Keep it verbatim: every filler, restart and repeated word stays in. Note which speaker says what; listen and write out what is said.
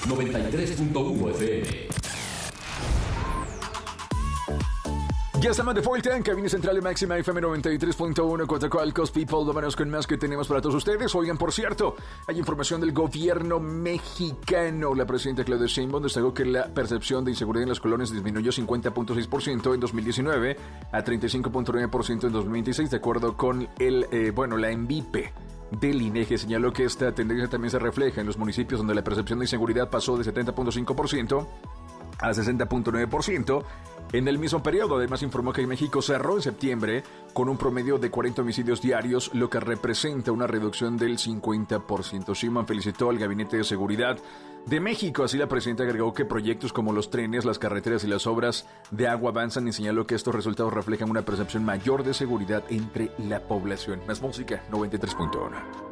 Speaker 1: noventa y tres punto uno F M.
Speaker 2: Ya estamos de vuelta en Cabina Central de Máxima F M noventa y tres punto uno, Coatzacoalcos, People, vámonos con más que tenemos para todos ustedes. Oigan, por cierto, hay información del gobierno mexicano. La presidenta Claudia Sheinbaum destacó que la percepción de inseguridad en las colonias disminuyó cincuenta punto seis por ciento en dos mil diecinueve a treinta y cinco punto nueve por ciento en dos mil veintiséis, de acuerdo con el, eh, bueno, la ENVIPE del INEGI. Señaló que esta tendencia también se refleja en los municipios donde la percepción de inseguridad pasó de setenta punto cinco por ciento a sesenta punto nueve por ciento en el mismo periodo. Además, informó que México cerró en septiembre con un promedio de cuarenta homicidios diarios, lo que representa una reducción del cincuenta por ciento. Sheinbaum felicitó al Gabinete de Seguridad de México. Así, la presidenta agregó que proyectos como los trenes, las carreteras y las obras de agua avanzan, y señaló que estos resultados reflejan una percepción mayor de seguridad entre la población. Más música, noventa y tres punto uno.